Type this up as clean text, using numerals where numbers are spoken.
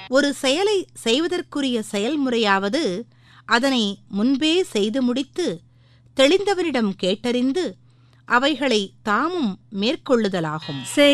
ஒரு செயலை செய்வதற்குரிய செயல்முறையாவது அதனை முன்பே செய்து முடித்து தெளிந்தவரிடம் கேட்டறிந்து அவைகளை தாமும் மேற்கொள்ளுதலாகும்.